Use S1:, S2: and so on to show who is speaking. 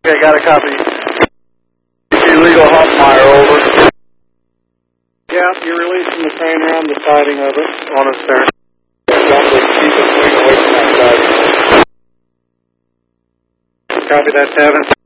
S1: Okay, got a copy. Illegal Hoffmeyer, over.
S2: Yeah, you're releasing the crane around the siding of it.
S1: On us, sir.
S2: Don't keep the swing away from that side.
S1: Copy that, 7.